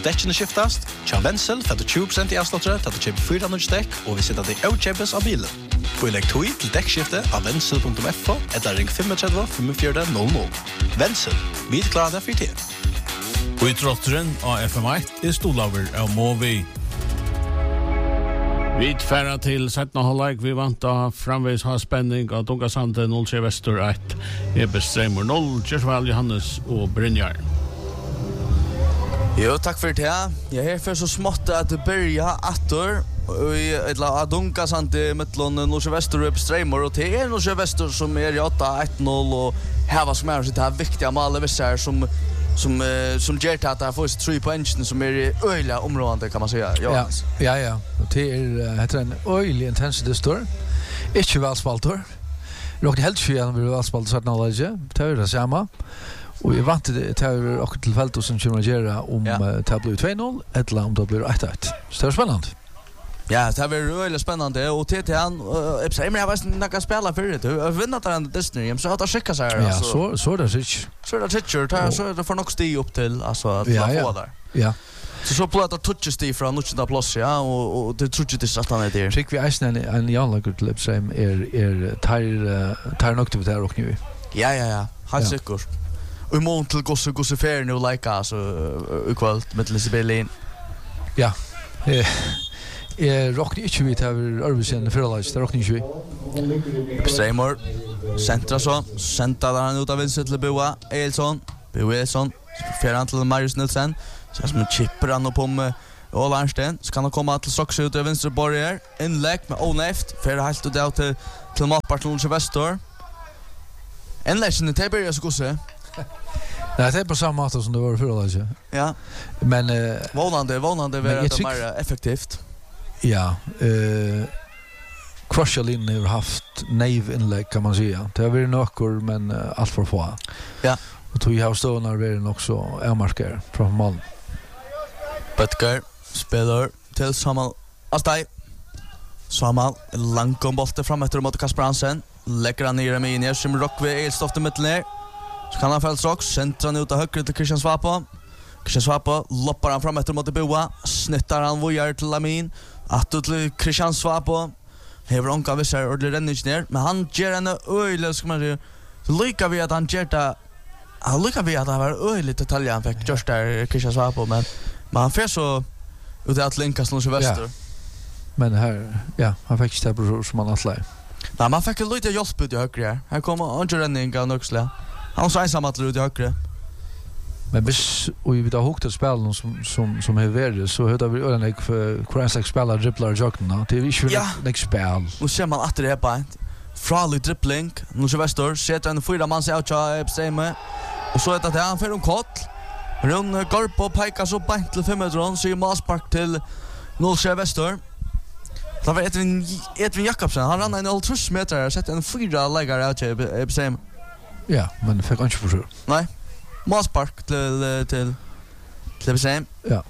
däcken skiftast. Tja Wenzel för 20% i avslottet att köpa 4 nya däck och vi sätter det outchepes av bilen. På elektoi till däckskifte av wenzel.fo eller ring 35 45 00. Wenzel, vi klarar det för det. Och i trotteren av FM1 är Stolaver av Movi. Vi färra till Sättna Hallag. Vi vantar framvis ha spänning av Dungasande 03 Väster 1. Ebestreimor 0, Kjörsvall, Johannes och Brynjar. Jo, tack för det. Jag är här för så smått att börja attor. Och Dungasande mittlon 03 Väster och Ebestreimor. Och det är 03 Väster som är i 8-1-0 och här var som är så det här viktiga målet vissar som gör att det får 3 poäng som är öliga områden kan man säga. Ja. Och det är heter en ölig intensitetstor. Inte välspaltor. Rockade helt sjuan vi välspalt så att någon läge. Det är det samma. Och vi vant det tar och tillfället som kommer göra om det blir 2-0 eller om det blir 1-1. Så det är spännande. Ja, det var väldigt spännande och till han jag vet inte när jag spelar för det. Jag vinner den Disney så att jag skickar så här alltså. Ja, så det sitter. Så det sitter så det får nog stig upp till alltså att få där. Ja. Så på att toucha stig från någonstans plats ja och det tror jag det så att han är där. Fick vi en janlager till Epsheim tar nog till där och nu. Ja. Han säkert. Och mån till gosse fair nu like alltså ikväll med Lisbelin. Ja. Rockni inte vet över Örvisen förlaget där rockni ju. Strömor centra så centrar han ut av vänster till Boa Elsson. För till Marius Nilsson. Så som chipper han upp om Olansten. Så kan han komma till Sox ut av vänster borger. Inlägg med Oneft för helt ut out till matparten till Väster. Inläggen det börjar så gosse. Nej, det är på samma sätt som det var förlaget. Ja. Men vånande var det mer effektivt. Ja, Crushalin har haft naiv-inlägg kan man säga. Det har varit nökor men allt för få. Ja. Och tog jag stående varit också avmarkare från Malmö. Böttger spelar till Samal Astai. Samal långt boll fram efter mot Kasper Hansen. Lägger han ner med in som Rockwe Elstoft i mitten ner. Så kan han fälls också. Centran ut av höger till Christian Svapo. Christian Svapo loppar han fram efter mot Boa. Snittar han vojar till Lamin. Att till Christian Svapo. Hever onka vissar ordentlig rennig ner. Men han ger en öjlig, ska man säga. Så lyckas vi att han ger det. Han lyckas vi att han var öjlig detalj han fick just där Christian Svapo. Men han får så ut att linkas någon väster. Ja. Men här, ja, han fick inte det som han atletar. Nej, man fick lite hjälp ut i högre här. Här kommer inte renning av Nöxlä. Han sa ensam att ut i högre. Men hvis vi vill ha hukt att spela som är värre så hör vi ölen för Cranshack spelar dribblar joggen. Det är ju inte spel. Nu ser man att det är på Frali dribbling. Nu så Väster sätter en 4 man out i Epsheim. Och så att han för en kott. Run går på pekar så bant till 5 meter så är Maspark till 0 Väster. Det var Edvin Jakobsen. Han rann en 30 meter sätter en 4 läggar out i Epsheim. Ja, men fick inte för sure. Nej. Maspark till Epsheim. Ja.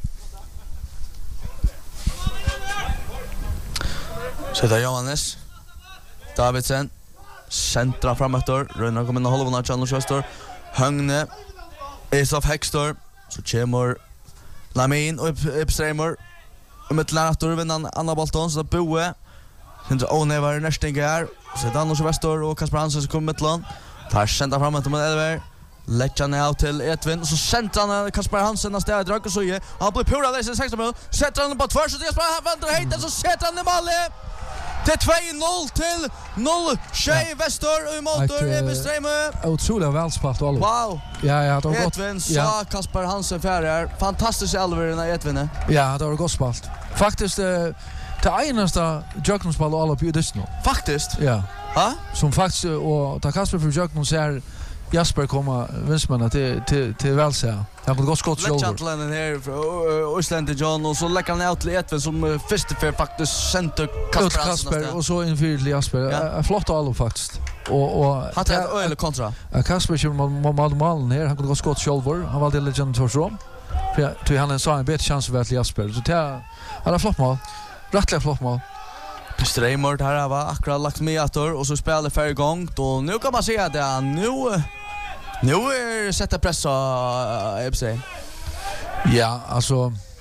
Så det är Johannes Davidsen centra framåt Rönnar kommer in och håller Channel Wester Högne Esof Hextor så kommer Lamin och Epstreimor med Lanator vinner Anna Bolton så Boe inte Onevar nästingar så Channel Wester och Kasper Hansen som kommer med land tar centra framåt med Elver Lägger ner till Edvin så centrar han Kasper Hansen när det drar och så är han blir pura där i 16 minuter sätter han på tvär så det spelar han vänder hit så sätter han i målet. Det är 2-0 till 0 Tjej Väster i motor Ebestreim. Otroligt välspalt och wow. Ja, det har gått. Edvin sa Kasper Hansen färre. Fantastiskt Elver när Edvin. Ja, det har gått spalt. Faktiskt det enaste joggenspel och alla på Disney. Faktiskt. Ja. Ha? Som faktiskt och ta Kasper för joggen så här Jasper komma vinstmanna till välsäga. Han har gått skott shoulder. Lägger här för Östland John och så lägger han ut till Edvin som första för faktiskt center Kasper och så inför till Jasper. Flott alla faktiskt. Och han tar öle kontra. Kasper kör malen här. Han har gått skott shoulder. Han valde legend för så. För han sa en bättre chans för Jasper. Så det är flott mål. Rättligt flott mål. Streimort här var akkurat lagt med ator och så spelar för igång och nu kan man se att det nu är sätta press på Epsheim. Ja, alltså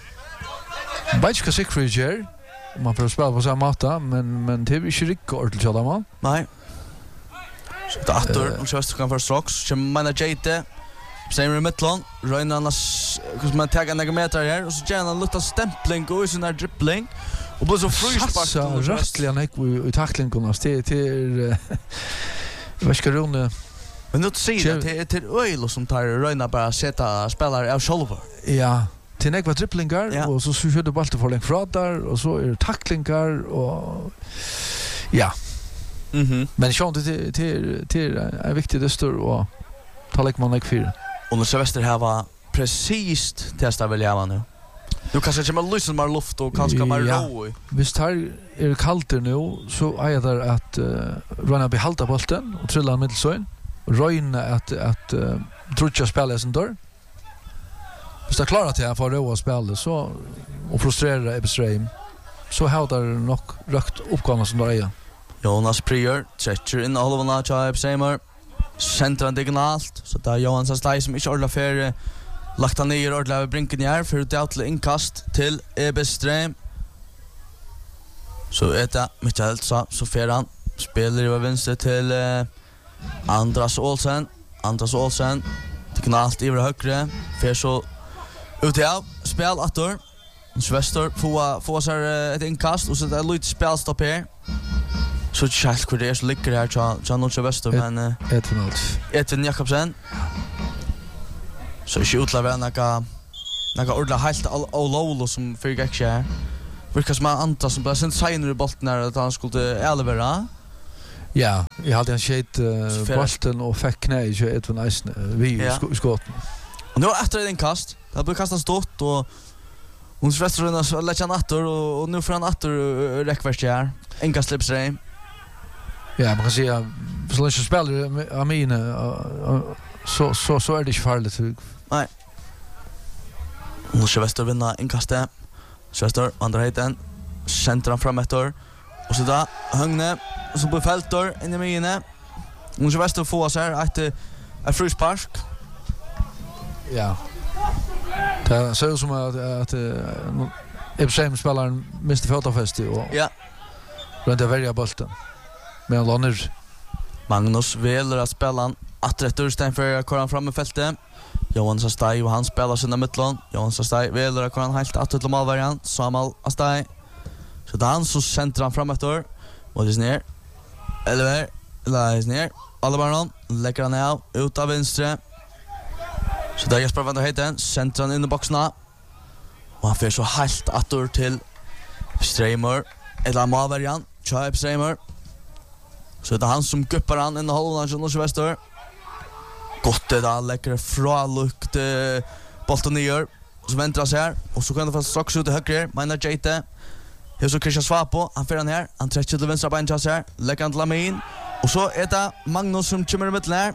Vet ikke hva Sigfrid gjør, om man får spille på samme måte, men det er ikke riktig ordentlig kjøla man. Nei. Så det atter, om Kjøvester kan få straks, kommer Meina Jate, Seimer i midtland, Røyne annars, man tar en meter her, og så gjør han en liten stempling og sin der dribbling, og blir så fryspark. Satsa røstlig han ikke i taklingen, det jeg vet ikke Rune. Men nu säger det till öl som tar Røyne bara sätta spelare av själva. Ja, till nekva dribblingar, ja. Och så skjuter bollen för långt fra där, och så är det tacklingar, och ja. Men jag det är viktigt det står och ta lek man ikke fyra. Och nu Sylvester här var precis testa väl jag nu. Du kanske kommer lyssna mer luft och kanske mer ro. Visst här är kallt nu så är det att Røyne behalta bollen och trilla mittelsøyn. Røyne att trutja spela sin dörr. Hvis det klarar till att få ro att spela så och frustrera Ebbestrheim så har det nog rökt uppgångar som där är. Jonas Prior träcker in alla vana till Ebbestrheim. Centran diagonalt så där Johan Sastei som inte ordla för lagt han ner ordla över brinken här för det ut till inkast till Ebbestrheim. Så det Michael så fer han spelar över vänster till Andras Olsen diagonalt över högre för så ut av spel attor. Svester får sig ett inkast och så det lite spelstopp här. Så Charles Corder så ligger här John Olsen men Edvin Jakobsen. Så skjuter väl några ordla helt all som fick action. Vilka som andra som bara sen signar i bollen när att han skulle elvera. Ja, jag hade en shit bollen och fick knä i Edvin Eisen vi skott. Och nu efter ett inkast, det blev kastat stort och hon Svesterna så lägger han attor och nu får han attor räckvärst här. Inkast Ebbestrheim. Ja, man kan säga så länge spelar Amine så är det inte farligt. Nej. Nu ska Svester vinna inkastet. Svester andra hiten. Centran fram efter. Och så där Högne som på fältor in i mine. Nu ska Svester få sig ett fryspark. Ja. Det ser ut som att Ebbestrheim spelar miste fotafest och ja. Runt att välja bollen. Men Lanner Magnus väljer att spela att rätt ursten för att köra fram i fältet. Johan Sastei och han spelar sina mittland. Johan Sastei väljer att köra helt att till målvariant. Samuel Astei. Så där han så centrar fram efter. Och det är ner. Eller ner. Alla barnen lägger han av ut av vänster. Så där Jesper van der Heiden centrar in i boxarna. Och han får så helt attor till Ebbestrheim eller målvariant. Ebbestrheim. Så det är han som guppar han in i hållan från Norrväster. Gott det där lägger fralukt bollen ner. Så väntar han sig här och så kan det fast strax ut i höger. Meina Jate. Här så Christian Svapo, han får han här. Han träcker till vänstra benet här. Lägger han till Lamin. Och så är det Magnus som kommer i mitten här.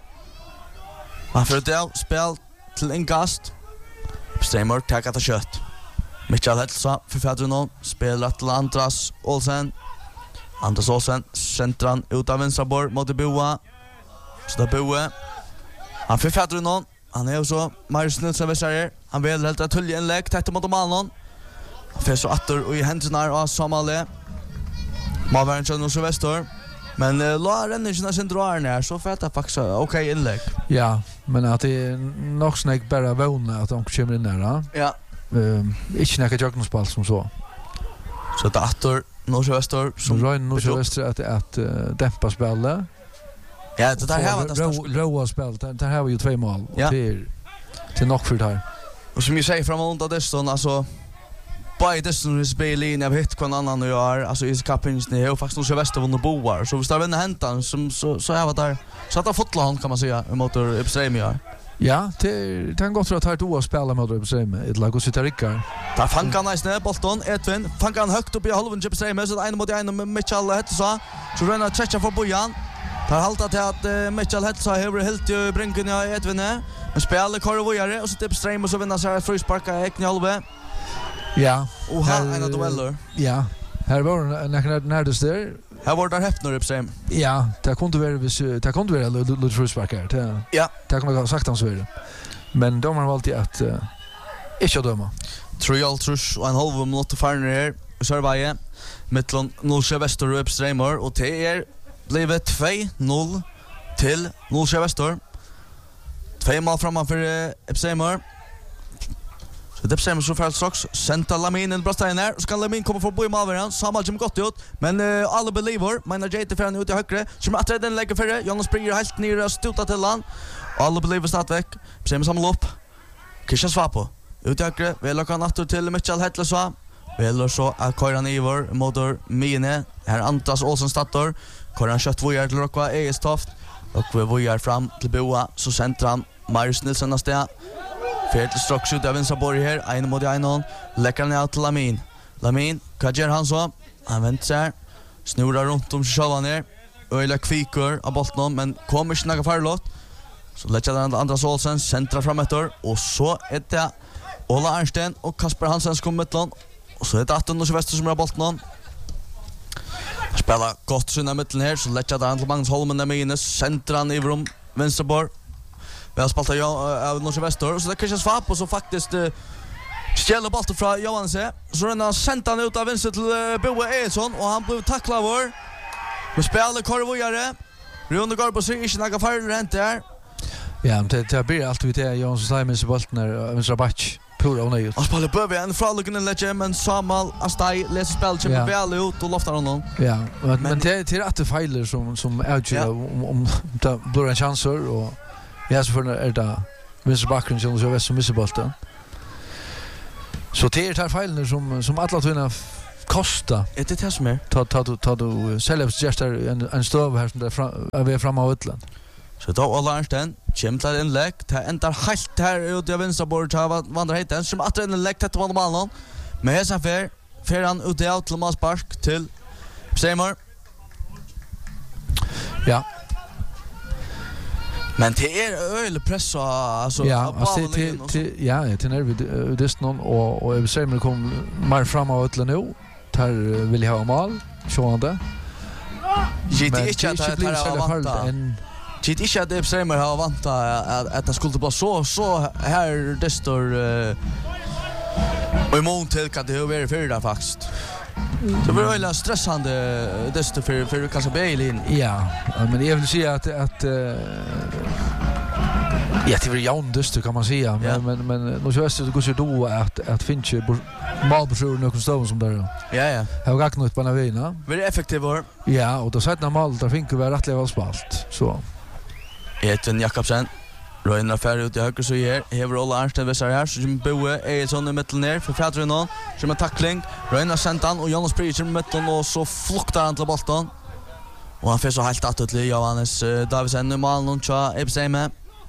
Han får det spel till inkast. Ebbestrheim tar att kött. Michael Hetsa för Fadrunon spelar till Andras Olsen. Andras Olsen centran ut av vänstra bord mot Boa. Så där Boa. Han får Fadrunon. Han är så Marius Nilsson vässar. Han vill helt att tulja en lägg tätt mot Malnon. Han får så attor och i händerna av Samale. Malvärn kör nog så väster. Men la renner sina centralen här så för att det faktiskt okej inlägg. Ja, men att det är nog snägt bara våna att de kommer in där. Ja. Inte några jogningsspel som så. Så det attor Norrväster som Røyne Norrväster att dämpa spelet. Ja, det där här var det största. Roa spel. Det här var ju 2 mål till nog för det här. Och som jag säger framåt det så alltså på det som spelar av hit kon annan och gör alltså i kapins ni har faktiskt Norrväster vunnit boar så vi står vinna hämtan som så här var där så att ha fått land kan man säga mot Ebbestrheim gör. Ja, det kan gå tror att ta ett år spela mot Ebbestrheim ett lag och sitta rickar. Där fangar han nästan bollen Edvin fangar han högt upp i halvan Ebbestrheim så det en mot en med Michael Hetsa så Røyne träcker för Bojan. Där haltar till att Michael Hetsa har helt i brinken i Edvin men spelar Korvojare och så Ebbestrheim och så vinner sig frisparka i halva. Ja, och han en dueller. Ja. Här var närmast där. Här var där häpnar Ebbestrheim. Ja, det kunde vara lite frisparkar. Ja. Det kan man ha sagt han så vidare. Men de har valt att Ikke å døme. 3,5 og en halv minutt farner her i Sørveie. Mittlund 0-7 Vestor og Epstreimer. Og det blevet 2-0 til 0-7 Vestor. 2 mål framan for Epstreimer. Så det Epstreimer så fælt straks. Senta Lamin inn Brastein her. Så kan Lamin komme for å bo i malveren. Samal kommer godt ut. Men alle believer. Meiner Jate fer han ut i høyre. Kommer at den legger fyrre. Jonas springer helt nere og stuta til han. Alle believer stadigvæk. Epstreimer samler opp. Kristian Svapo. Ut i høyre. Veler kan natter til Mitchell Hetlesva. Veler så at Koiran Ivor motor Mine. Her Antas Olsen Stator. Koiran kjøtt vojar til Rokva Egestoft. Och vi vojar fram till Boa. Så centrar han Marius Nilsson sted. Fer til straks ut av Vinsaborg her. Ein mot ein. Lekker ned til Lamin. Lamin, hva gjør han så? Han venter seg. Snurrar rundt om seg selv her. Øyla kviker av bolten, men kommer ikke noe farlåt. Så lekker han Andras Olsen. Centrar fram etter. Og så det Ola Arnsten og Kasper Hansen som kommer mittlen. Og så det 18 og Vester som har bolten. Spelar gott sinna mitten her, så lekker han til Magnus Holmen der med inne. Centrar han i rom Venstreborg. Vi har spalt av Norske Vestor. Så det Kristian Svap, og så faktisk stjäler bollen fra Johanse. Så renner han sendt han ut av venstre til Boe Eilsson, og han blev tackla vår. Vi spelar korvojare. Rune går på sig, ikke noe farlig rent der. Ja, men det blir alltid vi til Johansson sleier med seg bolten her, venstre batch. Pura och nöjd. Han spelar Böve en fralukken en lägge, men Samal Astai läser spel kommer väl ut och loftar honom. Ja, men det är att fejler som outgör om det blir en chanser och ja, så för det vänster backen som så väst som missar bollen. Så det är fejler som alla tunna kosta. Det som är. Ta du själv gestar en stöv här som där vi är framme av utland. Så då Ola Arnsten kommer til innlegg. Det ender helt her ut i Vinsaborg til Vandreheiten. Som at innlegg til Vandremallen. Med hesen fer han ut av til Maspark til Seymour. Ja. Men det øyelig press altså, ja, til nervidisten og Seymour kom mer fram av utland nå. Der vil jeg ha mål. Sjående. Det er ikke at det er vant. Tid ikke at Epstreimer har vant at det skulle bli så her destor og imot til hva det har vært før der faktisk. Det var veldig stressende destor for Kassabeilin. Ja, men jeg vil si at ja, det var jaun destor kan man säga, men nu så är det går så då att finns ju målbesöker någon stånd som där. Ja. Har gått något på navinerna. Väldigt effektivt var. Ja, och då sätter mål där finns ju rättligt väl spalt. Så Edvin Jakobsen Røyner færre ut i høyre så her. Hever Ola Arnsten visar her. Så kommer Boe Eilsson i midten her. For fædre nå. Så kommer tackling. Røyner sendt han. Og Jonas Pryr kommer i midten. Og så fluktar han til bolten. Og han får så helt attet til Johannes Davisen. I malen og tja Ebseime.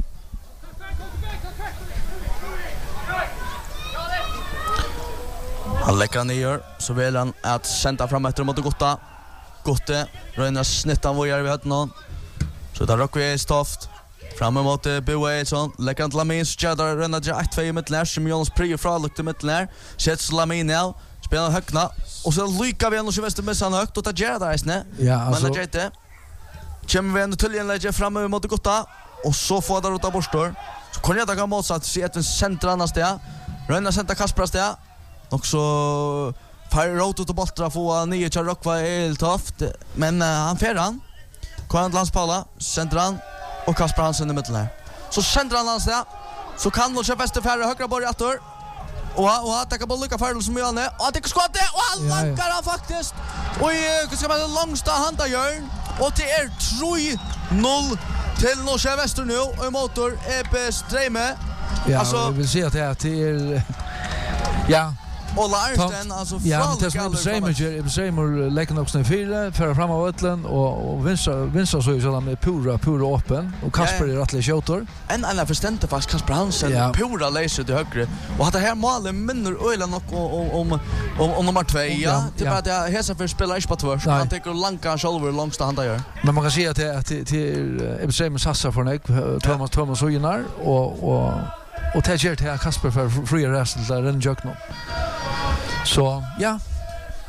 Han lekker han i så vil han at senda fram etter mot Gotta. Gotte. Røyner snittan hvor vi høyt nå. Så där rockar vi stoft fram emot Boe Eilsson. Läcker till Lamin så tjädar rennar till 1-2 i mittlen som Jonas Pryr fralukt i mittlen. Sätts Lamin nu. Spelar högna. Och så lyckas vi ändå så väster med han högt och tar Gerard Eisne. Ja, alltså. Men det kommer vi ändå till en lägge fram emot Gotta. Och så får där ut av borstor. Så kan jag ta motsatt se ett center annars där. Rennar center Kasper där. Och så fire road ut och boltra få nio till Rockva Eiltoft. Men han fer han. Koran Landspaula, sender han, og Kasper Hansen i midten her. Så sender han lands der, så kan Norske Vester færre høyre borg etter. Og han tekker på lykka færre som gjør han og han tekker skått det, og han langer han faktisk. Og hva skal man si, langsta handa hjørn, og det 3-0 til Norske Vester nå, og i motor Epstreimer. Ja, altså, jeg vil si at det ja, Ola Arnsten, alltså ja, det som Epstreimer lägger också en fyra för fram av Ötlen och vinstra så är så med pura öppen och Kasper är rättligt shooter. En annan förstände faktiskt Kasper Hansen pura läser till högre och hade här målen minner öla nog om nummer 2 ja. Det var det hesa för spelar inte på tvärs. Han tar långa shoulder långsta handa gör. Men man kan se att till Epstreimer satsar för mig Thomas Ojenar och tar till Kasper för fria resten där den jökno. Så ja,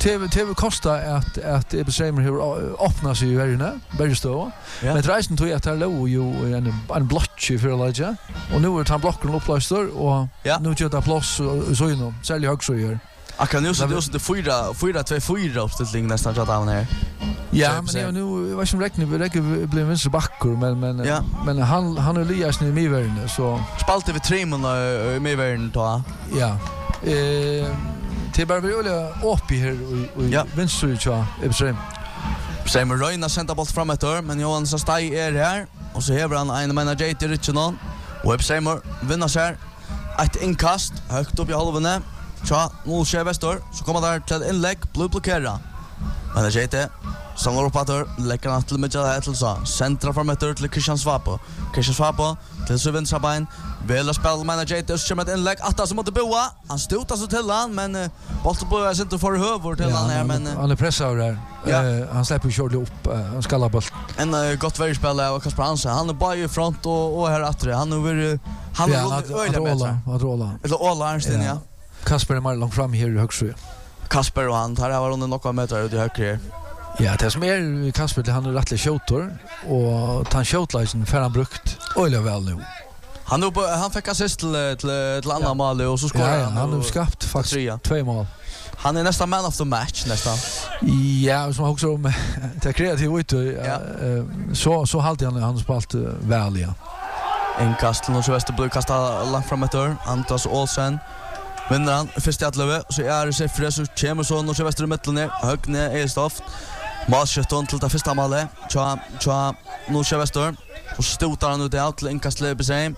TV kostar att Ebesreimer har öppnat sig i världen, bergstå. Men reisen tog att här låg ju en block i förra läget. Och nu är det han blocken upplöster och nu gör det plats och så inom. Särskilt högt så gör. Akkurat nu så det är 4-2-4 uppställning nästan så down här. Ja, men nu vad som räcker blir vänster backor men han Elias i medvärden så spalte vi 3 mån i medvärden då. Ja. Det bara vill upp här och vänster så Ebesreimer. Ebesreimer Röjna sända boll fram ett men Johan Sastai är här och så häver han en av JT Richardson och Ebesreimer vinner sig ett inkast högt upp i halvene. Så nu kör Väster så kommer där till inlägg blockera. Men det JT samlar upp att lägger han till Mitchell till så centra fram ett till Christian Svapo till Sövensabain vill spela med JT så kommer ett inlägg att som måste boa han stotar så till han men bollen på är inte för huvud till han här men han är pressad där. Han släpper ju upp han skallar boll. En gott värspelare och Kasper Hansen han är bara i front och här att han över han har rolla. Eller alla Arnsten ja. Kasper är mer långt fram här i högsjö. Kasper och han tar här under några meter ut i högre. Ja, det som är Kasper han är rättligt shooter och han shootlisen för han brukt öliga väl nu. Han fick assist till andra mål och så skorar han. Han har skapat faktiskt 2 mål. Han är nästan man of the match nästan. Ja, som också om det kreativa ut så halt han spalt väl ja. En kast till Västerblå kastar långt fram ett Antas Olsen. Vinner han första attlöve så är det siffror så kommer så nu så Väster i mitten ner högne är stoft. Målskytten till det första målet. Tja nu kör Väster och stotar han ut till inkast Lebesheim.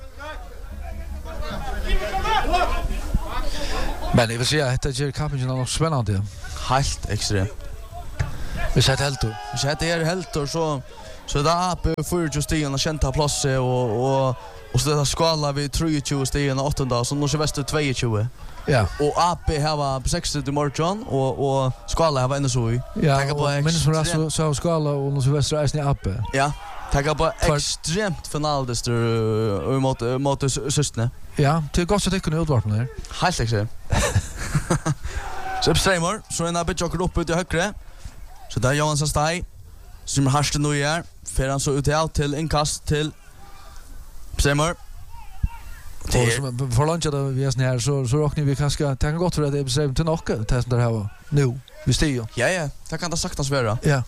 Men det vill säga att det är kampen nog spännande. Helt extremt. Vi sätter helt då. Vi sätter helt då så där uppe för just igen och känta plats och så där skala vi 23 stegen 8:e så nu kör Väster 22. Ja. Och AP har på 60 till morgon och skala har ändå så i. Ja, men så skala och nu så Väster är i AP. Ja. Tagga på extremt finaldester mot systne. Ja, det är gott så det kunde utvarpa där. Helt exakt. Så Ebesreimer så en bit joker upp ut i högre. Så där Johan Sastai som harsten nu är för han så ut till inkast till Ebesreimer. Och för lunch då vi är här så råknar vi kanske det kan gott för att det Ebesreimer till nocka test där här nu. Vi stiger. Ja, det kan det saktas vara. Ja.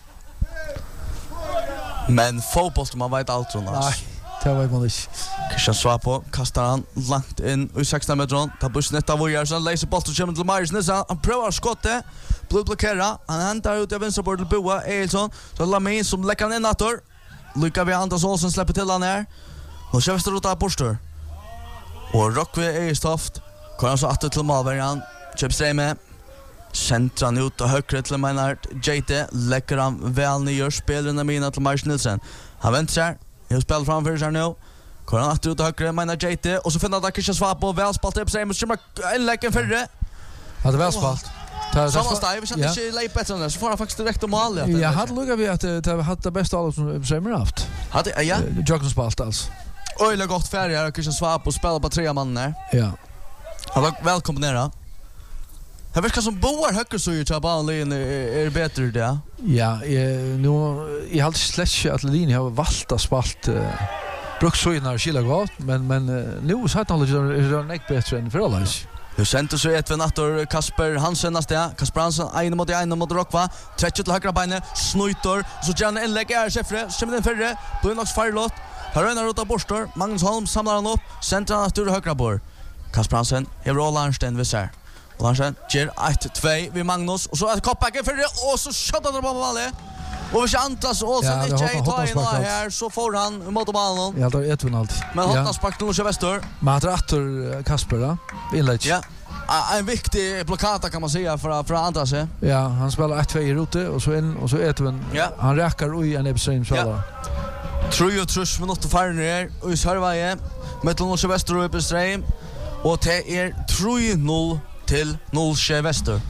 Men fotboll man vet allt från oss. Nej, det var man inte. Christian Svapo kastar han långt in i 16 meter. Tar bussen ett av Warriors och läser bollen till till Myers Nissa. Han prövar skottet. Blockera. Han hämtar ut av vänster bort till Boa Eilson. Så Lamin som lägger han in åter. Lyckas vi Anders Olsen släpper till han här. Och så Väster rotar Borster. Och Rockwe är stoft. Kan han så åter till Malverian. Ebesreimer centran ut och högre till Meinhardt. JT lägger han väl ner spelaren mina till Myers Nilsen. Han väntar sig. Jag spelar framför sig nu. Kan han åter ut och högre Meinhardt JT och så finner han Christian Svapo väl spalt Ebesreimer som en läcken förre. Hade väl spalt. Samma steg, vi kände inte lejt bättre än det, så får han faktiskt direkt om mål. Ja, hade luggat vi att det hade det bästa av som Ebesreimer haft. Hade, ja. Jogging spalt alltså. Öjla gott färg här, Christian Svapo spelar på 3 man där. Ja. Han var väl kombinerad. Jag vet som boar högre så ju till banan är bättre det. Ja, nu I har släckt att linjen har valt att spalt brukt så innan skilla gott, men nu så att alla är näck bättre än för alla. Nu sände så ett venator Kasper Hansen nästa. Kasper Hansen en mot Rockva. Trettet till högra benet, snuitor. Så gärna inlägg är Sefre. Kommer den förre. Blinox Firelot. Här rönar rota Borstor. Magnus Holm samlar han upp. Centrar han till högra bor. Kasper Hansen hever all Arnsten visar. Larsen ger 1-2 vid Magnus och så är koppbacken förre och så skjuter han på målet. Och vi Antas Olsen inte tar in här så får han mot målen. Ja, det är ett penalty. Men Hotnas spark till Väster. Matrator Kasper då. Inlägg. Ja. En viktig blockad kan man säga för Antas. Ja, han spelar 1-2 i rote och så in och så Edwin. Ja. Han räcker i en Ebesreimer spelar. Tror ju trus minuter färre ner och i Sörvaje mellan Väster och Ebesreimer och det är 3-0 till 0 Väster.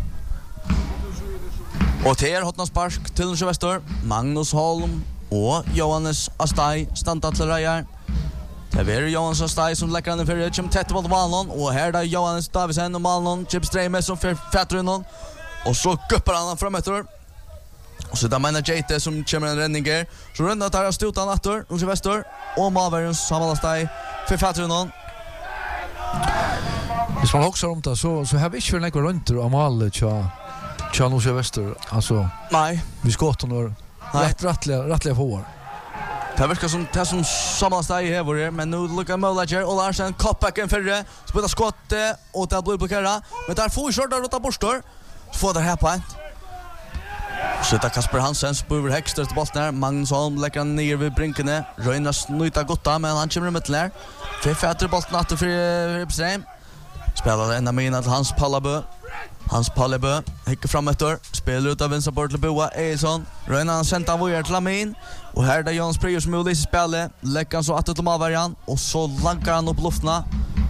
Och det är Hotnas spark till 0 Väster. Magnus Holm och Johannes Astai standa till Rajar. Det är Johannes Astai som lägger den för Kim tätt mot Malnon och här där Johannes Davisen och Malnon Ebesreimer som fattar in någon. och så guppar han fram efter. Och så där menar Jate som kommer en räddning här. Så runda tar stotan åter, och så väster och Malvern sammanlastar för Fatronon. Hvis man också om det så har vi inte för några runt av målet tja Nordsjö Väster. Alltså, nej. Vi skott och rättliga på. Det verkar som det som sammanlastar i här, men nu lukkar Möllager och Larsen koppbacken förre. Spelar skott och det blir blockerat. Men där får short där åt borstor. Så får det här på en. Så det Kasper Hansen spurver Hexter till bollen här. Magnus Holm lägger han ner vid brinkene. Röjnar snuta gotta, men han kommer i mitten här. Fätter bollen att för Ipsheim. Spelar ända med in till Hans Pallebø hickar fram efter. Spelar ut av vänster bort till Boa Eilson. Röjnar han sända vojar till Lamin. Och här där Jans Prius som Ulis spelar. Lägger han så att till Mavarian. Och så lankar han upp luften.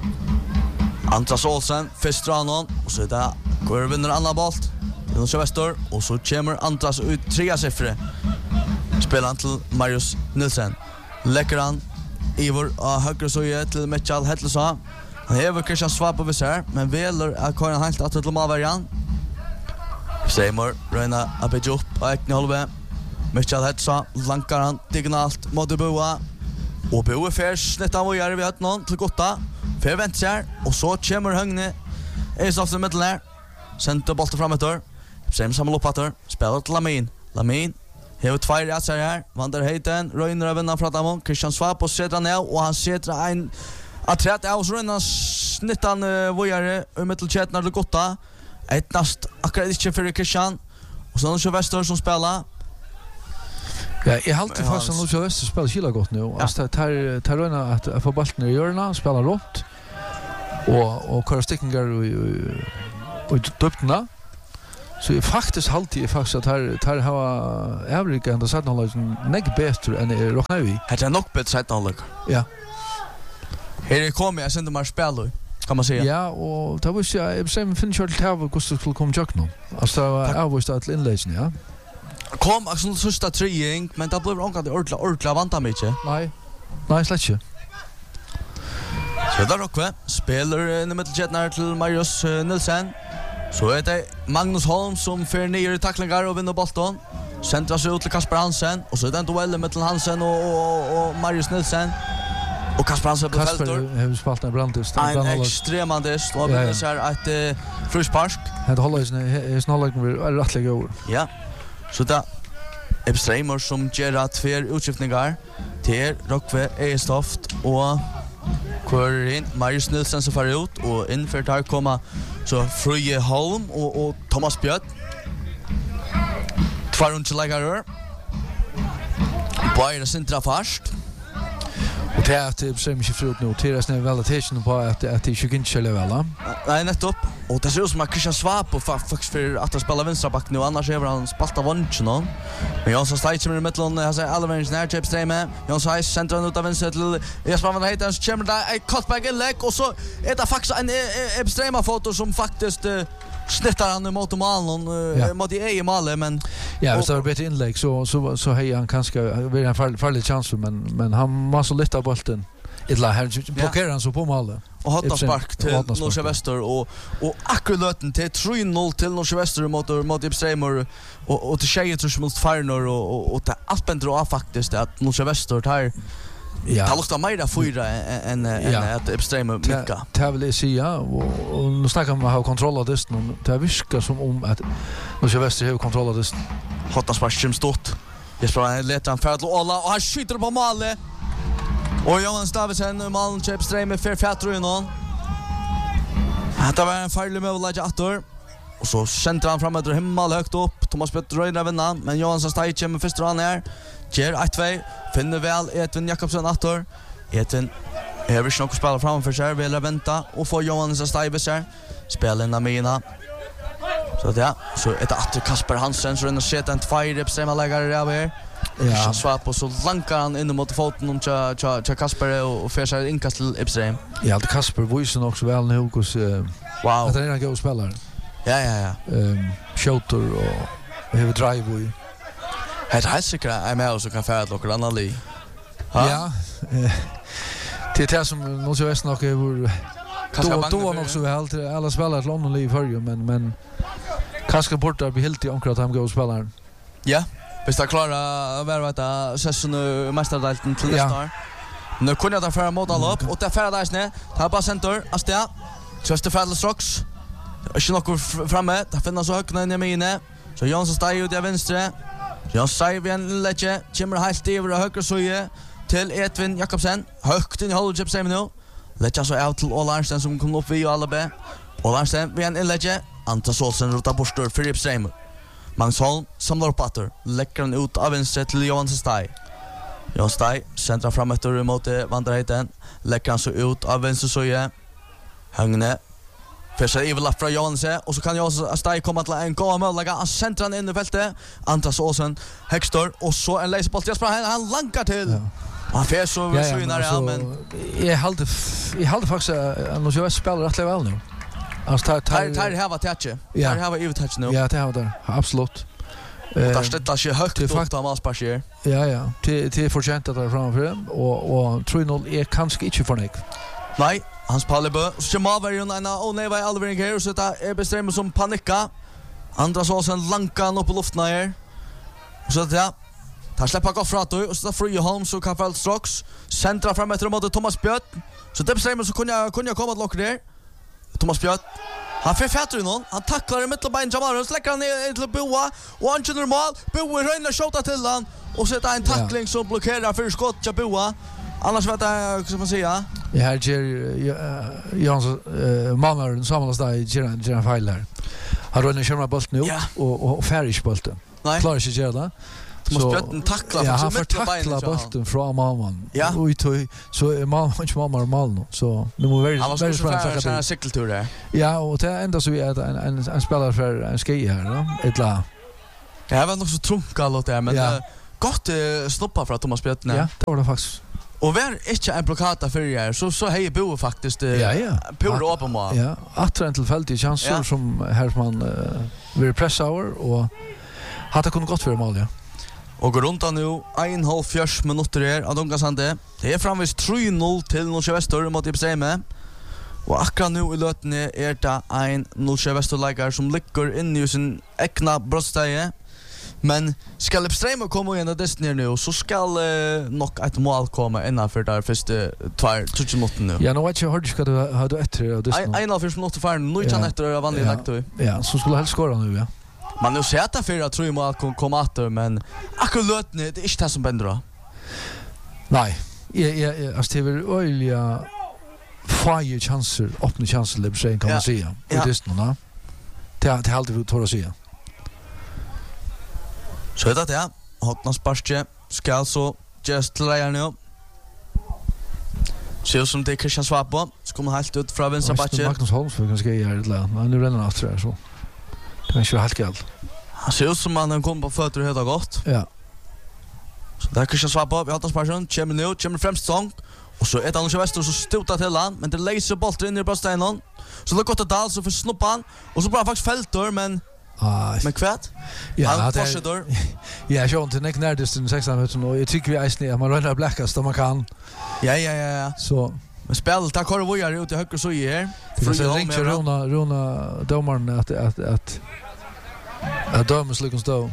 Andras Olsen, Fistranon. Och så där går vinner Anna Bolt. Nordsjö Väster och så kommer Andras ut 3 siffror. Spelar han till Marius Nilsen. Lägger han Ivor av högre såge till Mitchell Hedlesa. Han hever Christian Svab på viss här, men veler att Karin helt att till Malvarian. Seymour röjna att bygga upp av Ekne Holve. Mitchell Hedlesa lankar han diagonalt mot Boa. Och Boa fer snittan och gör vi hött någon till Gotta. Fer vänster och så kommer Högne. Esoft i mitten här. Senter bollen framåt. Sem samma loppator. Spelar till Lamin. Hever 2 rätter här. Vander Heiten. Röjner av vinnan från Damon. Christian Svab och sätter ner. Och han sätter en atträtt av oss röjna snittan vojare. Mittelkärtnar till Gotta. Ett nast akkurat inte för Christian. Och så Nordsjö Väster som spelar. Ja, jag har alltid fast att Nordsjö Väster spelar kila gott nu. Alltså tar röjna att få bollen i hjörna. Spelar runt. Och köra stickningar och döpterna. Så jag faktiskt alltid faktiskt att här har Afrika ändå sett någon nägg bättre än i Rocknavi. Det är nog bättre sett någon. Ja. Här kommer jag sända mer spel kan man säga. Ja, och det var jag bestämde finns ju till att Gustav skulle komma jag nu. Alltså jag var start inläggen, ja. Kom alltså första treing, men det blev ångad ordla vanta mycket. Nej, släcke. Så där Rockve spelar i mittelkärtnar till Marius Nilsen. Så är det Magnus Holm som för ner i tacklingar och vinner bollen. Centrar sig ut till Kasper Hansen. Och så är det en duell mellan Hansen och Marius Nilsen. Och Kasper Hansen på fältor. Kasper har spelat en brandist. En extremandist. Och det så här ett fruspark. Det håller ju snarare är rättliga ord. Ja. Så där Epstreimer som gör 2 utskiftningar till Rockve Estoft och Kørin, Marius Nilsen som far ut och inför där kommer så Frøye Holm och Thomas Bjørn. Tvarundsläggare. Bara centra fast. Och det är att det är mycket frut nu. Det är nästan validation på att det är inte level. Nej, nettopp. Och det ser ut som att Christian Svab på faktiskt för att spela vänsterback nu, annars är han spalt av vunchen någon. Men Jonsson Steitz kommer i mitten, han säger Alvarez när Chips Streame. Jonsson Steitz centrar ut av vänster till Jesper van Heiten, så kommer där ett cutback inlägg och så är det faktiskt en extrema foto som faktiskt snittar han mot målen mot i målet, men ja, hvis det var bättre inlägg så hej han kanske vill en farlig chans, men han måste lyfta bollen. Illa här blockerar han så på målet. Och hotta spark till Nordsjö Väster och akkurat till 3-0 till Nordsjö Väster mot Ipsheim och till Tjejer mot Farnor och till Alpendro faktiskt att Nordsjö Väster här. Ja. Det luktar mer 4 än att Ipsheim mycket. Det vill jag säga och nu snackar man ha kontroll av det nu. Det viskar som om att Nordsjö Väster har kontroll av det. Hotta spark som stort. Jesper letar han för att Ola och han skjuter på målet. Och Johan Stavesen Malmö Chips Streame för Fatronon. Det var en farlig mål Attor. Och så centrar han framåt himmel högt upp. Thomas Bjørn röjnar vinna, men Johan Steitz kommer först han här. Ger 1-2. Finner väl Edvin Jakobsen Attor. Edvin är väl nog spela framför sig, vill vänta och få Johan Steitz här. Spelar in Amina. Så det så ett Attor Kasper Hansen så den sätter en 2 repsemalägare över. Ja, Svab och så lankar han in mot foten och cha Kasper och färsar inkast till Ipsheim. Ja, det Kasper visar också väl nu hos wow. Att han är en god spelare. Ja. Shooter och har drive och det är säkert är med och så kan färda och andra li. Ja. Det är som Nordsjö Väster nog är då också väl till alla spelare till London li förr men Kanske borta blir helt i omkring att han går och spelar. Ja, hvis det klarar å være etter session i mesterdalten til neste år. Nu kunde jag ta förra mål upp och det färda där snä. Ta bara center, Astia. Tröste Fadel Strokes. Inte något framme. Det finns så högt ner i mine. Så Jonsson står ut i vänster. Jonsson säger vi en lägge. Kommer helt över höger såje till Edvin Jakobsen. Högt in i hållet säger vi nu. Lägger så ut till Olarsten som kommer upp i alla be. Olarsten vi en lägge. Antas Olsen rotar bort för Filip Streimer. Mangsholm samlar upp åter. Lägger den ut av vänster till Johansson Staj. Jon Staj centrar fram efter mot Vandraheiten. Lägger han så ut av vänster såje. Högne. Färsar Ivela från Johansson. Och så kan Johansson Staj komma till en gång mål. Han centrar han in i fältet. Andras Åsen. Hextor. Och så en laserboll till Jesper. Han lankar till. Ja. Han fär så synar ja, men jag hade faktiskt att jag spelar rätt väl nu. Alltså tar här var touch. Tar här var ju touch nu. Ja, det har där. Absolut. Där ställer sig högt upp av Malsparsier. Ja. Till förtjänt att det framför och 3-0 är kanske inte för nek. Nej, Hans Pallebø. Så kommer var ju och nej var Alvering här så det är bestämmer som panika. Andras Åsen lankan upp i luften här. Så att ja. Han släpper gå framåt och så Free Holmes så kan Fadel Strokes centra fram efter mot Thomas Björn. Så det bestämmer så kunde jag komma till lock där. Thomas Björn. Han får fatt i någon. Han tacklar i mittelbein Jamal och släcker han ner till Boa och han kör normal. Boa rönnar skjuta till han och sätter en tackling som blockerar för skott till Boa. Annars vet jag som man säger. Ja, här ger Jans Malmö samlas där i Geran Feiler. Han rönnar kör med bollen nu och färdig bollen. Klarar inte göra det. Så Björn tacklar ja, han får tackla bollen från Malman. Ja. Och så är Malman så nu måste vi han var så en cykeltur där. Ja, och det ända så är en spelare för en ski här då. Ettla. Det var nog så trunkal där men gott stoppa för Thomas Björn. Ja, det var det faktiskt. Och var inte en blockada för er så hej Bo faktiskt pur öppen mål. Ja, att till fält i chanser som här man vill pressa över och hade kunnat gått för mål ja. Och går runt nu 1,5 minuter här av Dungasande. Det är framvis 3-0 till Nordsjö Väster mot Ipseme. Och akkurat nu i lötene är det en Nordsjö Väster-lägare som ligger inne i sin egna bröststeje. Men ska Ipseme komma in i dessen nu så ska nog ett mål komma innanför där första 2-3 minuter nu. Ja, nu vet jag hur du ska ha det efter av dessen. 1,5 minuter för nu kan efter vanlig lagt då. Ja, så skulle helst skåra nu ja. Man nu ser att för att tror mål komma åter men akkurat lötene det är inte det som bänder då. Nej, jag alltså det är öliga fire chanser, öppna chanser det blir kan man säga. Och det är nå. Det har alltid tåra säga. Så det ja, Hotnas Barsche ska alltså just lära nu. Ser som det Christian Svapo, så kommer helt ut från vänstra backe. Magnus Holms för ganska är det där. Han nu ränner efter så. Det är ju helt galt. Han ser ut som han kommer på fötter helt gott. Ja. Så där Christian Svapo, vi har Hotnas Barsche, kommer främst sång. Och så ett annat Väster så stotar till han, men det läser bollen in i bröststeinen. Så det går till Dal så för snuppan och så bara faktiskt fälter men men kvärt? Ja, han fortsätter. Ja, jag inte näck närdisten 16 minuter och jag tycker vi är snä man rör bläckast om man kan. Ja. Så men spel tar kvar vojar ut i höger så här. För så ringer Rona domaren att dömas lyckas då.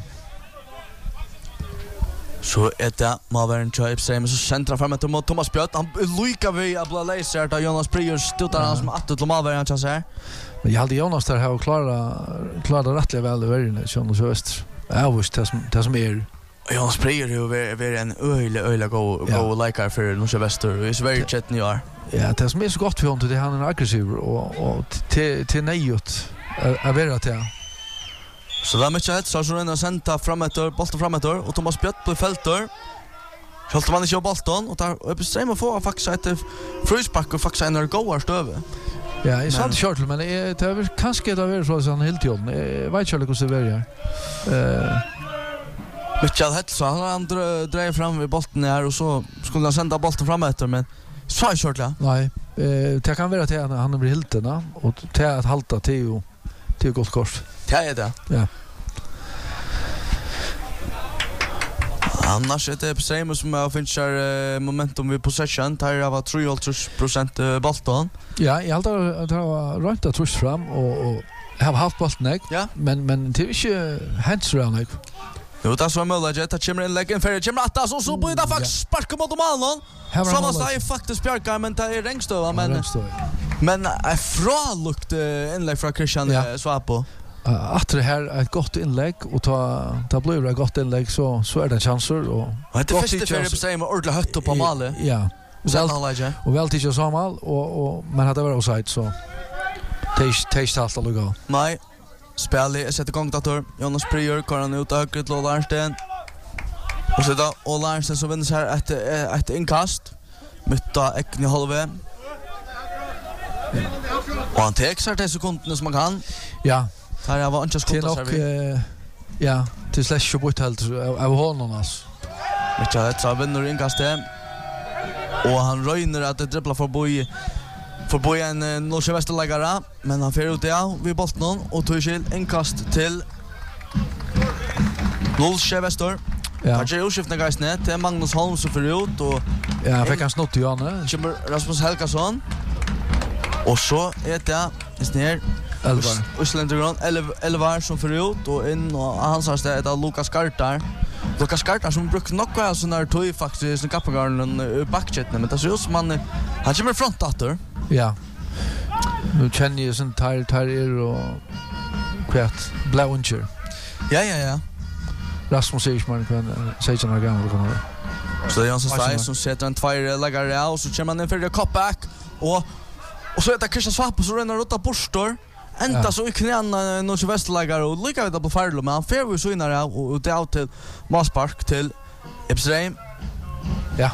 Så det Malvern Chips så centra fram mot Thomas Björn. Han lyckas vi att bli laser där Jonas Prior stöttar han som att till Malvern chans här. Men jag hade Jonas där här och klara rättligt väl i världen Jonas Öst. Jag visste det som är Jonas Prior är en öjla go likar för Nordsjö Väster. Det är very chat nu är. Ja, det som är så gott för honom det han är aggressiv och till nejut är vara det. Så där mycket ett så rör han sända bollen framåt och Thomas Björn på fältet. Skjuter man inte bollen och där bestämmer få faktiskt ett frispark och faktiskt en goal stöve. Ja, i sant short men det är kanske det är så han helt tiden. Jag vet inte hur det är. Mitchell Hett så han drar fram vid bollen här och så skulle han sända bollen framåt men så short ja. Nej, det kan vara att han blir hiltena och till att halta till gott kors. Det är det. Ja. Annars är det bestämmer som jag finner momentum vid possession. Där har 3% bollen. Ja, jag har alltid rönt att trus fram och har haft bollen, Ja. men det är inte hands around. Jo, det är så möjligt. Det kommer en lägg in för kommer Attas och så blir det faktiskt sparka mot målen. Samma steg faktiskt Björkar, men det är Rengstöva, men är frålukt inlägg från Christian Svapo. Att det här ett gott inlägg och ta blir det gott inlägg så är det chanser och det är första för det säger med ordla hött på målet. Ja. Och väl till Samuel och man hade varit offside så taste allt att gå. Nej. Spelet sätter igång dator. Jonas Prior kan ut högre till Larnsten. Och så då och Larnsten så vinner så här ett inkast. Mutta Ekni halve. Och han tar 60 sekunder som man kan. Ja. Här var inte skott så här. Ja, till slash bort helt av honom alltså. Mitcha så vinner inkastet. Och han röjner att det dribblar förbi en Norske Västerläggare, men han fer ut vid bollen och tog inkast till Norske Väster. Ja. Han gör utskiftning gaisne till Magnus Holm som fer ut och ja, fick han snott Janne. Kommer Rasmus Helgason. Och så är det ner Östländergrund 11 som fer ut och in och hans har det är Lukas Kartar. Lukas Kartar som brukar nog alltså när tog faktiskt i kapgarden backchetten, men det ser ut som han kommer frontatter. Ja. Nu känner jag sån tar och kvart blåuncher. Ja. Rasmus Eichmann kan säga några gånger kommer. Så det är Jansson Stein som sätter en tvär läggare och så kommer han in för det cutback och så är det Christian Svapo så renner rota borstor. Ända så i knäna Norske Västerläggare och lika vid på Farlo, men han får ju så in där och det out till Maspark till Ipsreim. Ja.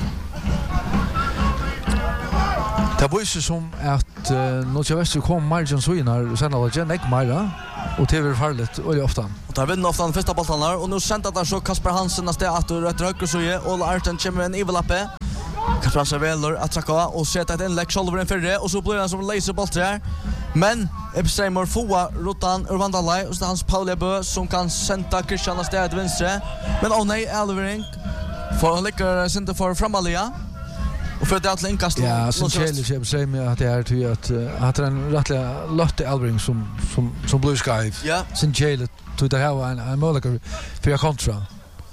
Det var ju som att Norske Väster kom margin så in här sen alla gen ek Mara och det var farligt och ofta. Och där vinner ofta den första bollen här och nu sent att så Kasper Hansen nästa att rätt höger så är och Arten kommer en Ivelappe. Kasper Hansen väller att tacka och sätta ett inlägg shoulder in för det och så blir han som laserboll där. Men Epstein får rotan ur Vandalai och så hans Paul Bø som kan sända Christian nästa till vänster. Men nej Elvering får han lyckas sända för framalia. Och för det att inkast. Ja, sen Chelsea säger mig att det är till att en rättliga Lotte Elvering som Blue Sky. Ja. Sen Chelsea tog det här en möjlighet för kontra.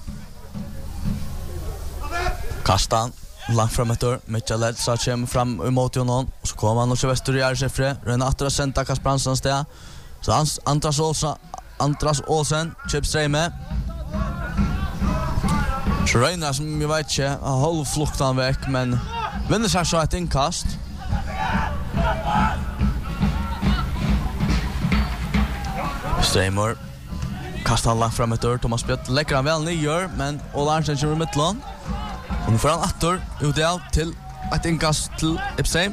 Kastan långt framåt Mitchell så kommer fram emot honom och så kommer han och så väster i Arjefre Renata sända Kasper Hansen där. Så Andras Olsen chipstreame. Schreiner som jag vet inte har fluktan väck men vinner sig så ett inkast. Streimer kastar långt framåt Thomas Bjett lägger han väl ner men Olansen kör i mitten. Och nu får han åter ut till ett inkast till Ipsheim.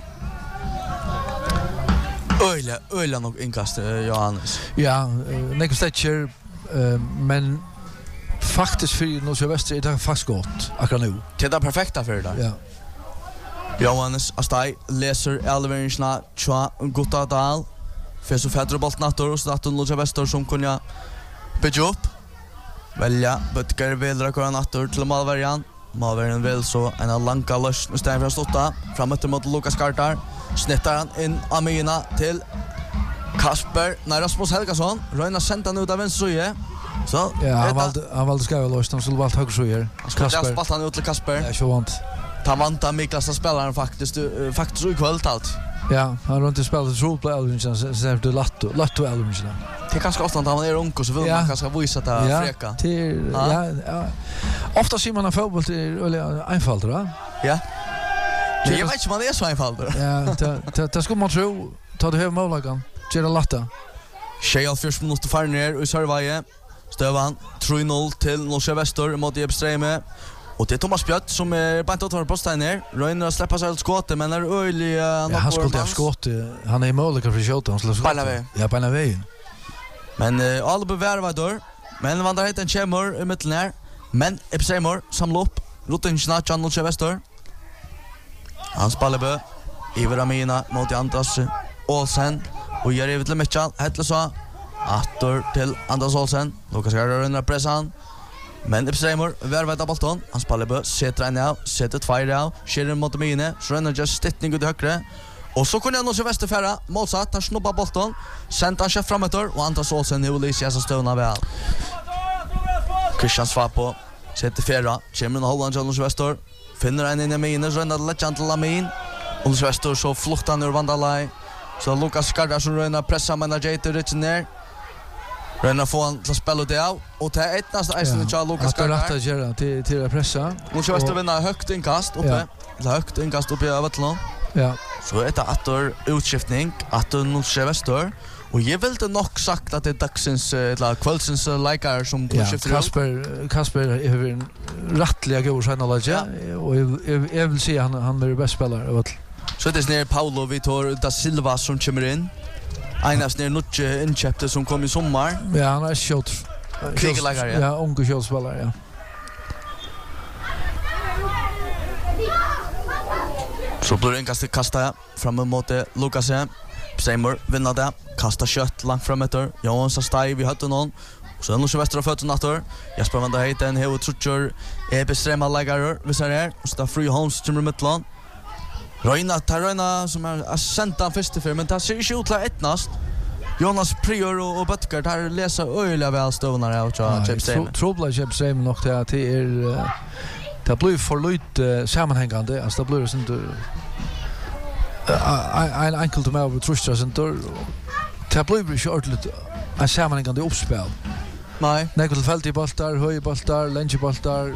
Öjla nog inkast Johannes. Ja, Nick Stetcher men faktiskt för Norske Väster är det faktiskt gott akkurat nu. Det är perfekta för det. Ja. Johannes Astai läser Elveringsna Tja Gottadal. För så fäder bollen natur och så att Norske Väster som kunna bygga upp. Välja Butker vill köra natur till Malverian. Malverian vill så en långa lös istället för att stotta framåt mot Lukas Kartar. Snittar han in Amina till Kasper Rasmus Helgason. Röjna sända nu ut av vänster sida. Så ja, han valde ska väl löst han skulle valt höger sida. Kasper spalt han ut till Kasper. Ja, så vant. Ta vanta Miklas spelaren faktiskt ikväll allt. Ja, han runt spelat role play Elvingen sen för Lotto Elvingen. Det är ganska ofta att han är ung och så vill man kanske visa det fräcka. Ja. Ofta ser man en fotboll till enfald, va? Ja. Jag vet inte man är så enfald. Ja, det ska man tro. Ta det här målagan. Gera latta. Shea 4 minuter far ner i Sörvaje. Stövan 3-0 till Norske Väster mot Epstreme. Och det är Thomas Bjött som är bara inte på posten ner. Röjner att släppa sig ett skott men är öjlig han skulle ha skott. Han är målare för skott han skulle skott. Ja, på vägen. Men alla bevärvar dör. Men vandrar hit en kämmor i mitten här. Men Epstreme samlar upp. Rotten snart Jan Norske Väster. Han spelar Bø. Iver Amina mot Andras Olsen. Och gör över till Mitchell. Hettler så. Attor till Andras Olsen. Lukas Kartar under pressan. Men Ipsreimor värvar av bollen. Han spelar Bø. Sätter en av. Sätter tvär av. Skjer mot Amina. Så renner just stittning ut i högre. Och så kunde jag nog se Västerfärra målsatt, han snubbar bollen, sent han chef framåt och Antas Olsen nu Lisa så stövna väl. Christian Svapo sätter Ferra, kommer och håller Jonas Wester, finner en inne med inne, rönnar Legend till Lamin. Och Wester så fluktar ur Vandalai. Så Lucas Skarda som rönnar pressa manager Richard ner. Rönnar får han till spela det av och det är ettast isen till Lucas Skarda. Att rätta göra till att pressa. Och Wester vinner högt inkast uppe. Högt inkast uppe över till honom. Ja. Så är det åter utskiftning, åter Nordse Wester. Och jag vill inte nog sagt att det är dagsens eller kvällsens läkare som skiftar Kasper är en rättliga god skärnalaga och jag vill se han är bäst spelare av allt. Så det är ner Paulo Vitor da Silva som kommer in. Einas ner Nucci inköpte som kom i sommar. Ja, han är shot. Kvickläggare. Ja, unga shotspelare, ja. Så blir det kasta fram emot Lucas. Seymour vinner det. Kasta kött långt framåt. Johan så stay vi hade någon. Så den Lucia Västra fötter natter. Jesper Van der Heiten hur trutcher är bestämma lägare. Vi ser här och så Free Holmes till mittland. Reina som är säntan första för men det ser ju ut att ettnast. Jonas Prior och Butker där läser öliga väl stövnar här och Chip Seymour. Trouble Chip Seymour nog det det blir för lite sammanhängande. Alltså det blir inte en enkelt med över trustra center. Det blir ju ordentligt en sammanhängande uppspel. Nej. Nekkel fält i boltar, höj boltar, länge boltar.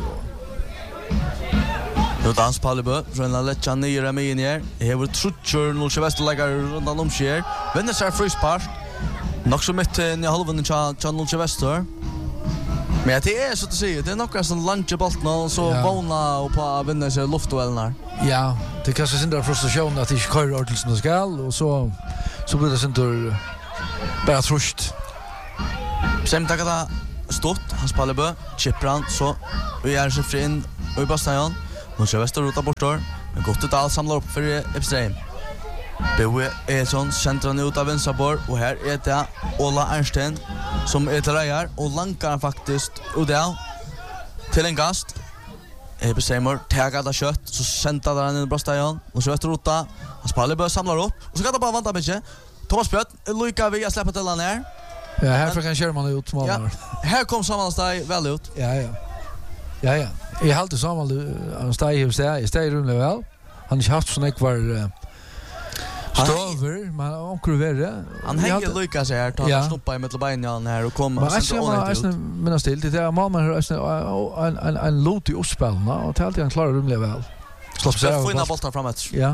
Nu dans Palibö, från Lecce ner med in här. Här var trutcher nu så västerlägger rundan om sker. Vinner sig frispark. Nog så mitt i halvan i Channel Chester. Men det är så att säga, det är några som lunge bollen och så våna och på vinner sig luftduellerna. Ja, det kanske syndrar frustration att det inte kör ordentligt som det ska och så blir det syndrar bara trust. Sen tackar det stort, hans Palibö, Chipran så vi är så fri in och i Bastian. Nu kör Väster rota bort då. Men gott att allt samlar upp för Epstein. Boe Edsson centran ut av Vinsabor och här är det Ola Ernsten som är till rejar och lankar faktiskt Udell till en gast. Seymour tagar det kött så centrar han in i Bastian och så Väster rota. Hans Palibö samlar upp och så kan det bara vänta mycket. Thomas Björn, Luka vi har släppt till han här. Ja, här får kan köra man ut som ja, här kom sammansteg väl ut. Ja. Jag har alltid sammansteg hos det. Jag steg rumligt väl. Han har inte haft sån ekvar stöver, men omkring värre. Han hänger Lukas här, tar han snoppa i mittelbeinen här och kommer och sen ordentligt ut. Men still, det är man har en lot i uppspelna och det är alltid han klarar rumligt väl. Slår få in bollar framåt. Ja.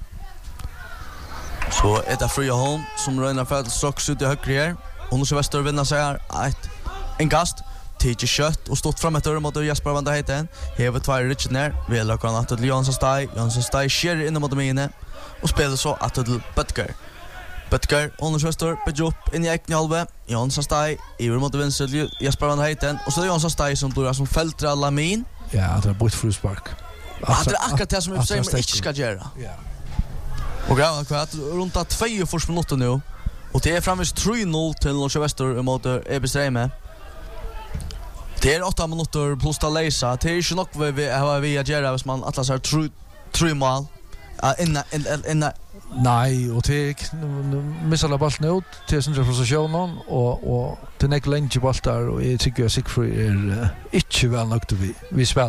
Så är det Free Holm som rönar för att strax ut i högre här. Och nu så Väster vinner sig här en kast. Tidje kött och stått fram ett öre mot Jesper Van der Heiten. Hever tvär Richard ner. Vi lackar han till Johansson Stay kör in mot mine och spelar så att till Butker. Butker och Väster bygger upp in i egen halva. Johansson Stay över mot vänster Jesper Van der Heiten och så Johansson Stay som blir som fälter alla min. Ja, det är bort för spark. Det är akkurat det som vi säger inte ska göra. Ja. Och kvart runt att 2 minuter nu. Och det är framvis 3-0 till Norge Väster mot Ebestreme. Det är 8 minuter plus att läsa. Det är inte nog vi har göra hvis man atlas har 3 mål. Nej, och det missar la bollen ut till sin position och det är länge bollar och jag tycker att Sigfrid är inte väl nog till vi spel.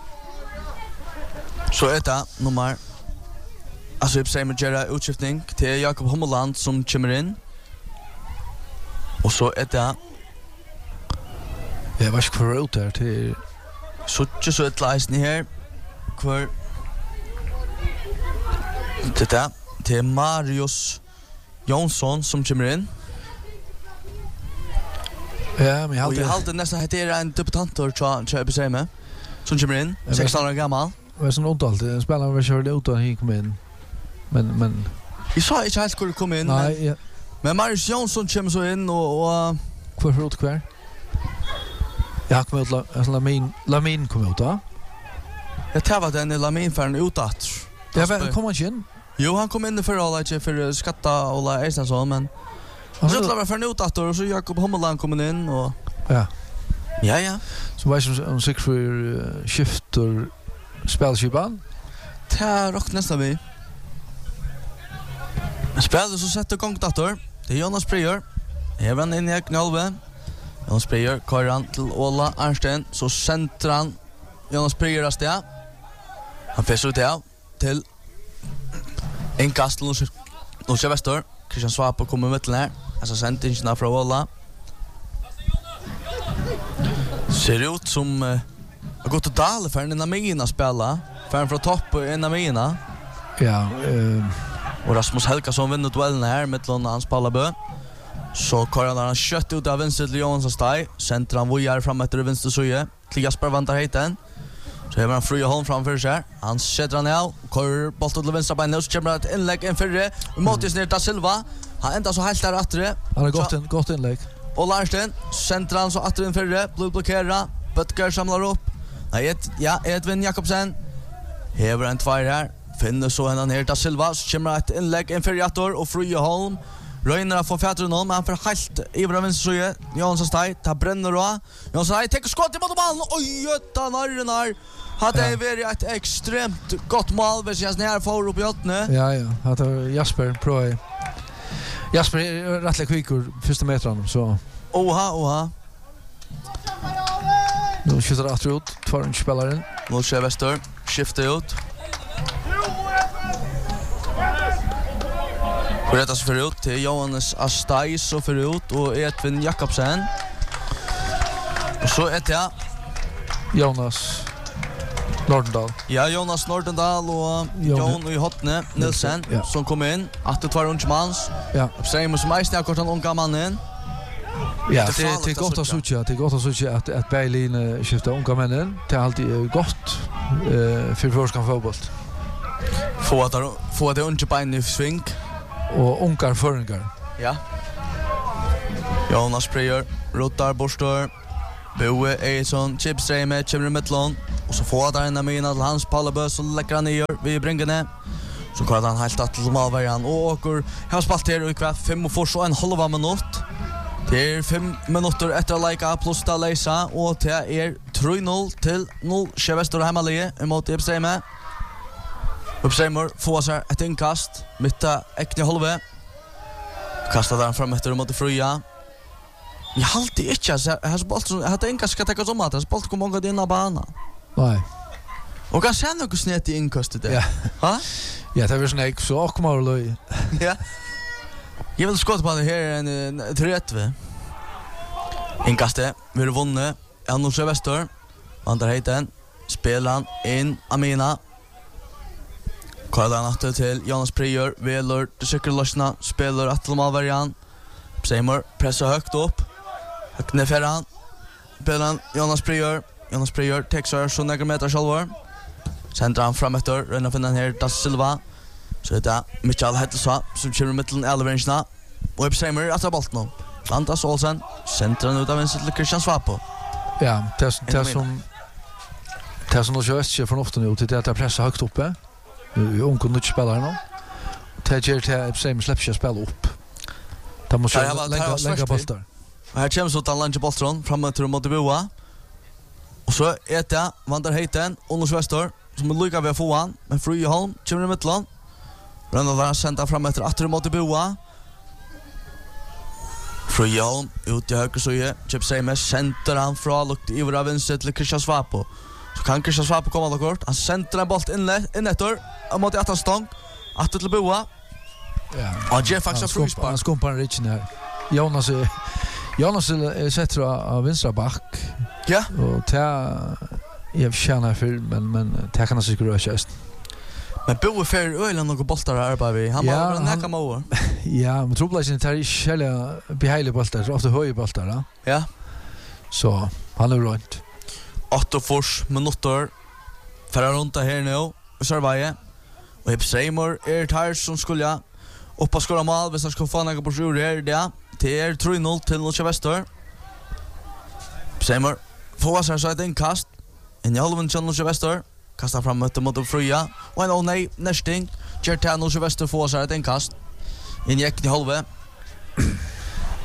Så är det nummer. Alltså jag säger med Gerard utskiftning till Jakob Hommeland som kommer in. Och så är det jag var kvar ut där till så ett läsning här kvar det är Marius Jonsson som kommer in. Ja, men jag hade nästan att det är en debutant tror jag med som kommer in 16 år gammal. Det är sån ont spelar vi körde ut och han kom in. Men jag sa inte helt skulle komma in. Nej, men Marius Jonsson kommer så in och kvar. Jag kom ut Lamin kom ut då. Jag tar vad den Lamin för en utåt. Ja, men kom han in? Jo, han kom in för alla för skatta och Eistensson men så lämnar för en utåt och så Jakob Hommeland kommer in och Ja. Så vad som Sigfrid skiftar spelskipan? Det rock nästan vi. Spelet så sätter igång dator. Det är Jonas Prior. Här var in i knallve. Jonas Prior kör han till Ola Arnsten så centrar han Jonas Prior där. Han fäster ut där till en kastel och så väster. Christian Svapo kommer mitten här. Alltså sentingen från Ola. Ser ut som har gått och dal för en av mina spela. För från topp en av mina. Ja, och Rasmus Helgason vinner duellen här med hans Pallabö. Så kör han kött ut av vänster till Johansson Staj. Centrar han vojar fram efter vänster suje. Till Jasper Vantar Heiten. Så har han fria håll framför sig. Han sätter han av. Kör bollen till vänster bein. Och så kommer ett inlägg en fyrre. Motis ner till Silva. Han ändrar så helt där attre. han har gott inlägg. Och Larsen centrar han så attre en fyrre. Blodblockera. Böttger samlar upp. Edvin Jakobsen. Hever en tvär här. Finner så en ner till Silva. Så kommer ett inlägg en fyrre attor. Och Fröje Holm. Röjner att få fättre någon, men han får helt i vänster Johansson Staj, tar bränner då. Johansson Staj, tar skott mot ballen. Oj, götta narren. Hade det varit ett extremt gott mål hvis jag snär får upp i åttne. Ja. Hade Jasper Proe. Jasper är rättligt kvickor första metern så. Oha. Nu skjuter det ut, två spelaren. Nu kör Väster, skiftar ut. Rättas för ut till Johannes Astaj så för ut och Edvin Jakobsen. Och så det Jonas Nordendal. Ja, Jonas Nordendal och Jon i Hotne Nilsen som kom in. Att det var ungemans. Ja. Säger som mest jag kort han unga mannen. Ja, det är gott att sucha. Det är gott att sucha att Berlin skiftar unga männen. Det är alltid gott för förskan fotboll. Få det unge bein i sving. Och ungar föringar. Ja. Jonas Prior, Rottar Borstor, Boe Eison, Chipstreme, Chimmer Mittlon. Och så får där en mina till hans Pallabö så lägger han ner vid bringene. Så kallar han helt att till Malvarian och åker. Har spalt här i kväll 5 och får så en halva minut. Det är 5 minuter efter att leka plus ta läsa och det är 3-0 till 0 Chevestor hemmalige emot Epstreme. Uppseimer får sig ett inkast mitta äckne halve. Kastar den fram efter mot Fröja. Jag alltid inte så här boll så hade inkast ska ta som att boll kommer gå in på banan. Nej. Och kan sen något snett i inkastet där. Ja. Ha? Ja, det var snäck så kommer det. Ja. Jag vill skotta på det här en 3-1. Inkastet vill vinna. Annars Väster. Vantar Heiten. Spelar han in Amina. Kallar han till Jonas Prior, Veler till cykellossna, spelar att till Malvarian. Seymour pressar högt upp. Högt ner färran. Spelar Jonas Prior texar så några meter själva. Centrar han fram efter, rönnar finna den här Das Silva. Så det är Michael Hettelsa som kommer mitten i allvärnsna. Och Seymour att ta bollen. Lantas Olsen, centrar han ut av vänster till Christian Svapo. Ja, det som nog just från ofta nu till det att pressa högt uppe. Nu ung och spelare nu. Det ger till Seymour släpper sig spela upp. De måste lägga bollar. Och här kommer så att Lange Boltron framåt till mot Boa. Och så är det Vantar Heiten och Väster som är lika vid få han med Fröje Holm kommer i mitten. Rönnar där sända framåt till mot Boa. Fröje Holm ut i höger suje. Chip Seymour centrar han från lukt i våra vänster till Christian Svapo. Så kan Christian Svapo komma då kort. Han centrar en boll in efter mot att stång. Att till Boa. Ja. Och Jeff faktiskt frispark. Han skumpar en rich här. Jonas sätter av vänstra back. Ja. Och jag känner för men det kan säkert röra sig. Men Boe för ölen några bollar här bara vi. Han var näka mål. Ja, men trubbelsen tar i själva behind bollar, ofta höga bollar. Ja. Så han är runt. 8 minuter. För runt här nu. Så var och Seymour här som skulle uppa skora mål hvis han ska få några på sjur här där. Det är 3-0 till Nordsjö Väster. Seymour får sig så ett inkast. En halven till Nordsjö Väster. Kastar fram mot Fröja. Och en nej, nästing. Gertan Nordsjö Väster får sig ett inkast. In gick till halve.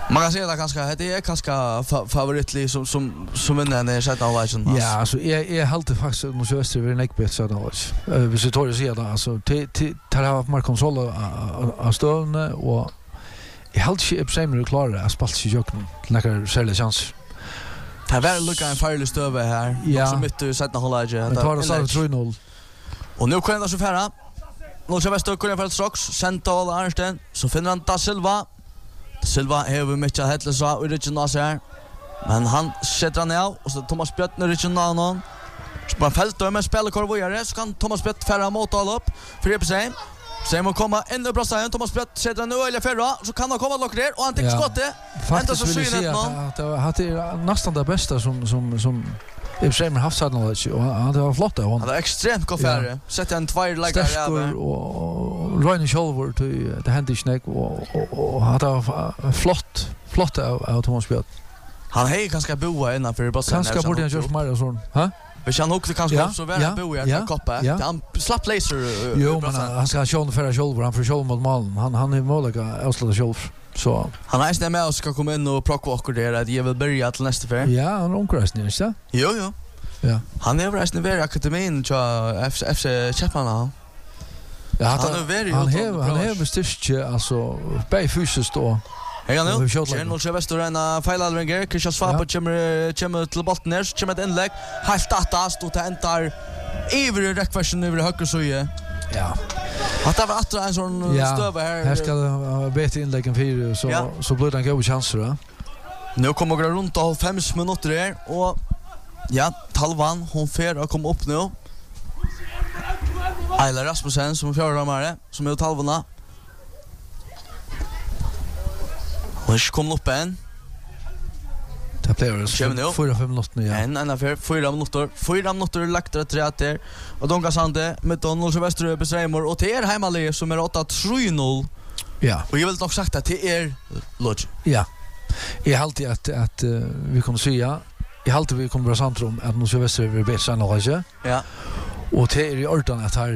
Man kan säga det kanske det är kanske favoritlig som vinner när sätta halvleken. Ja, alltså jag håller faktiskt nog så öster vid neckbet så där. Vi så tar det så där alltså tar ha mer kontroll av stövne och jag håller inte Samuel klarar att spela sig jocken några särskild chans. Det var lucka en farlig stöve här. Ja. Också mitt i sätta halvleken. Det tar det så 3-0. Och nu kan det så färra. Nu så väster kunde för strax senta all Arnsten så finner han Da Silva har mycket att så och det gynnas här. Men han sätter han av och så Thomas Björn när det gynnar någon. Spår fält och med spelkorv och göra så kan Thomas Björn färra mot all upp för det på sig. Sen må komma ända bra sen Thomas Björn sätter han nu eller färra så kan han komma lockar och han tar skottet. Faktiskt så vill jag att det hade nästan det bästa som Ibsen haft sådana och han var flott och han var extremt god färre. Sätter en två lägger över och Ryan Shoulder till det hände snack och hade flott av Thomas Björn. Han är ganska boa innanför bossen. Ganska borde han just mer sån. Ha? Vi kan också kanske så väl boa i koppa. Han slapp laser. Jo, men han ska köra för Shoulder han för Shoulder mot målen. Han är måliga avsluta Shoulder. Så han är snäll med oss ska komma in och plocka och det att jag vill börja till nästa för. Ja, han onkras ni, inte? Jo. Ja. Han är resten över akademin till FC Chapman. Ja, han har bestyrkt alltså bei fysiskt då. Hej nu. Channel Chevester en fejlalringer. Christian Swap kommer till bollen där. Kommer ett inlägg. Helt attast och entar ivrig räckversion över höger så ju. Ja. Att det var att en sån stöve här. Här ska det bättre inläggen för så blir det en god chans då. Nu kommer det runt av 5 minuter där och ja, Talvan hon fer att komma upp nu. Ayla Rasmussen som fjärramare som är Talvana. Hon kommer upp än. Det players 4-5 minuter ja. En affär 4 minuter lagt det där och Donka Sande med Donald Sylvester Besreimer och till hemmalig som är 8-3-0. Ja. Och jag vill nog sagt att det är lodge. Ja. Jag alltid att vi kommer säga jag alltid vi kommer vara centrum att nu Sylvester är bättre än alla. Ja. Och det är i ordan att här